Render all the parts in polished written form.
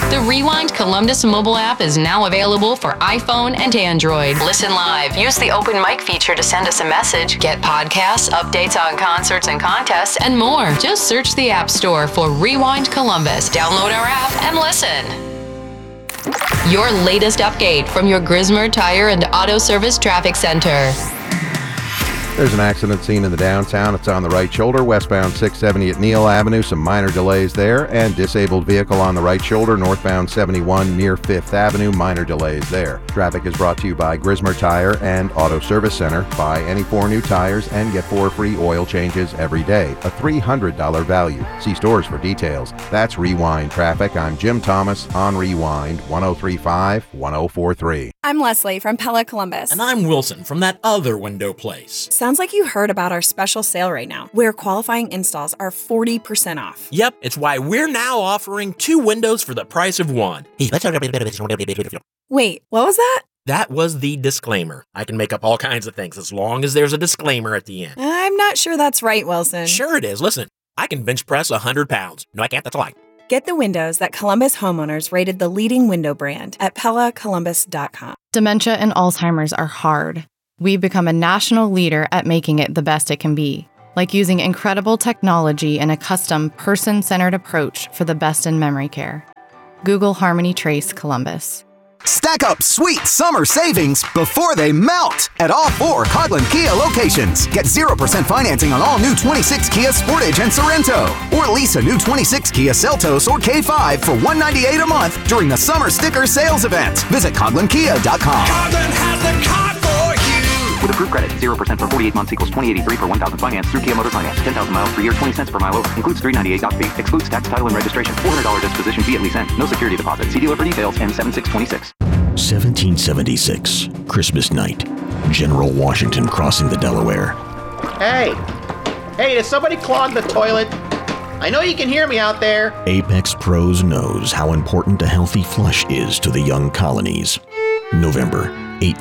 The Rewind Columbus mobile app is now available for iPhone and Android. Listen live. Use the open mic feature to send us a message. Get podcasts, updates on concerts and contests, and more. Just search the App Store for Rewind Columbus. Download our app and listen. Your latest update from your Grismer Tire and Auto Service Traffic Center. There's an accident scene in the downtown. It's on the right shoulder, westbound 670 at Neal Avenue. Some minor delays there. And disabled vehicle on the right shoulder, northbound 71 near 5th Avenue. Minor delays there. Traffic is brought to you by Grismer Tire and Auto Service Center. Buy any 4 new tires and get 4 free oil changes every day. A $300 value. See stores for details. That's Rewind Traffic. I'm Jim Thomas on Rewind 1035-1043. I'm Leslie from Pella Columbus. And I'm Wilson from that other window place. Sounds like you heard about our special sale right now, where qualifying installs are 40% off. Yep, it's why we're now offering 2 windows for the price of 1. Wait, what was that? That was the disclaimer. I can make up all kinds of things as long as there's a disclaimer at the end. I'm not sure that's right, Wilson. Sure it is. Listen, I can bench press 100 pounds. No, I can't. That's a lie. Get the windows that Columbus homeowners rated the leading window brand at PellaColumbus.com. Dementia and Alzheimer's are hard. We've become a national leader at making it the best it can be, like using incredible technology and a custom person-centered approach for the best in memory care. Google Harmony Trace Columbus. Stack up sweet summer savings before they melt at all 4 Coghlan Kia locations. Get 0% financing on all new 26 Kia Sportage and Sorento. Or lease a new 26 Kia Seltos or K5 for $198 a month during the summer sticker sales event. Visit CoglanKia.com. Coghlan has the car for you. With approved credit, 0% for 48 months equals $20.83 per 1,000 finance through Kia Motor Finance. 10,000 miles per year, 20 cents per mile over. Includes $398 doc fee. Excludes tax, title, and registration. $400 disposition fee at lease end. No security deposit. See dealer for details. M7626. 1776, Christmas night. General Washington crossing the Delaware. Hey, did somebody clog the toilet? I know you can hear me out there. Apex Pros knows how important a healthy flush is to the young colonies. November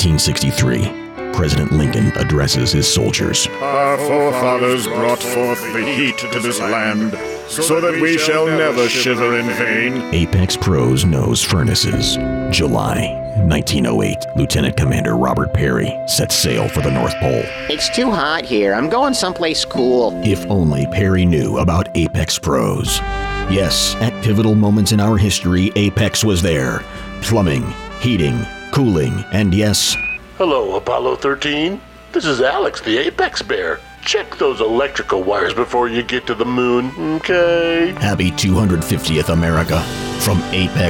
1863. President Lincoln addresses his soldiers. Our forefathers brought forth the heat to this land, so that we shall never shiver in vain. Apex Pros knows furnaces. July 1908. Lieutenant Commander Robert Peary sets sail for the North Pole. It's too hot here. I'm going someplace cool. If only Peary knew about Apex Pros. Yes, at pivotal moments in our history, Apex was there. Plumbing, heating, cooling, and yes... Hello, Apollo 13. This is Alex, the Apex Bear. Check those electrical wires before you get to the moon, okay? Happy 250th America from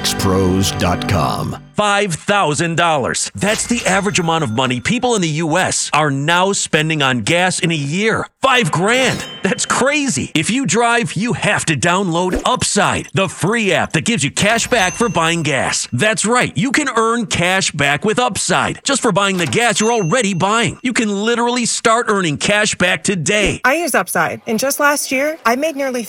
ApexPros.com. $5,000. That's the average amount of money people in the U.S. are now spending on gas in a year. $5,000. That's crazy. If you drive, you have to download Upside, the free app that gives you cash back for buying gas. That's right. You can earn cash back with Upside just for buying the gas you're already buying. You can literally start earning cash back today. I use Upside, and just last year, I made nearly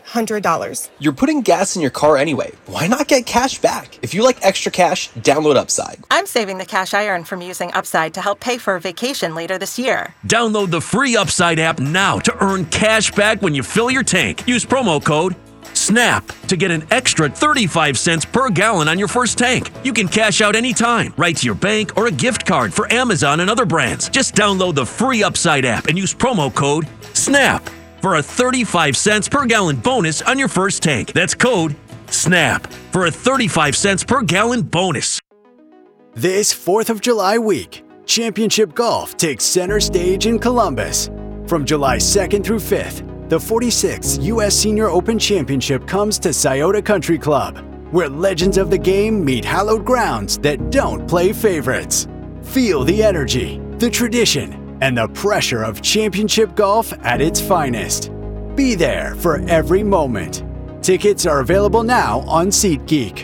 $300. You're putting gas in your car anyway. Why not get cash back? If you like extra cash, download Upside. I'm saving the cash I earn from using Upside to help pay for a vacation later this year. Download the free Upside app now to earn cash back when you fill your tank. Use promo code SNAP to get an extra 35 cents per gallon on your first tank. You can cash out anytime, right to your bank or a gift card for Amazon and other brands. Just download the free Upside app and use promo code SNAP for a 35 cents per gallon bonus on your first tank. That's code SNAP for a 35 cents per gallon bonus. This 4th of July week, Championship Golf takes center stage in Columbus. From July 2nd through 5th, the 46th U.S. Senior Open Championship comes to Scioto Country Club, where legends of the game meet hallowed grounds that don't play favorites. Feel the energy, the tradition, and the pressure of championship golf at its finest. Be there for every moment. Tickets are available now on SeatGeek.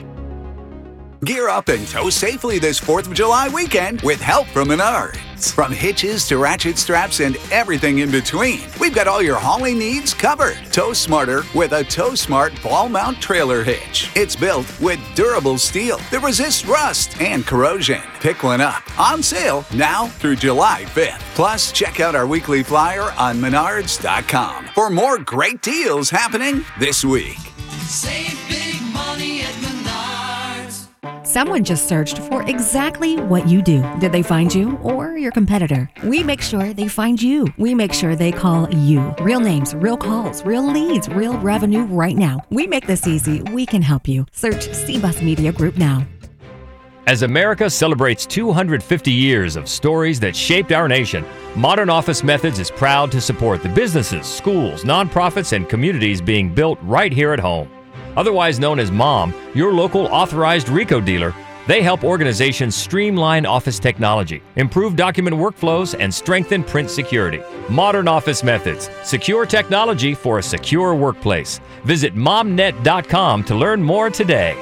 Gear up and tow safely this 4th of July weekend with help from Menards. From hitches to ratchet straps and everything in between, we've got all your hauling needs covered. Tow smarter with a Tow Smart ball mount trailer hitch. It's built with durable steel that resists rust and corrosion. Pick one up. On sale now through July 5th. Plus, check out our weekly flyer on Menards.com for more great deals happening this week. Save big money at Menards. Someone just searched for exactly what you do. Did they find you or your competitor? We make sure they find you. We make sure they call you. Real names, real calls, real leads, real revenue right now. We make this easy. We can help you. Search CBUS Media Group now. As America celebrates 250 years of stories that shaped our nation, Modern Office Methods is proud to support the businesses, schools, nonprofits, and communities being built right here at home. Otherwise known as MOM, your local authorized RICO dealer, they help organizations streamline office technology, improve document workflows, and strengthen print security. Modern Office Methods, secure technology for a secure workplace. Visit momnet.com to learn more today.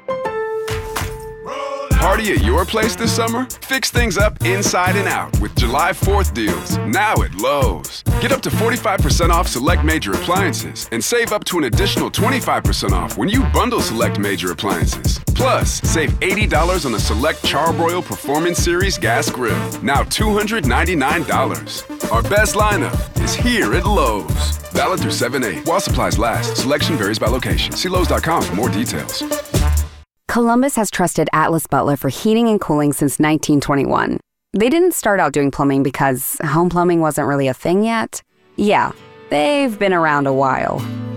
Party at your place this summer? Fix things up inside and out with July 4th deals, now at Lowe's. Get up to 45% off select major appliances and save up to an additional 25% off when you bundle select major appliances. Plus, save $80 on a select Charbroil Performance Series gas grill, now $299. Our best lineup is here at Lowe's. Valid through 7/8 while supplies last. Selection varies by location. See Lowe's.com for more details. Columbus has trusted Atlas Butler for heating and cooling since 1921. They didn't start out doing plumbing because home plumbing wasn't really a thing yet. Yeah, they've been around a while.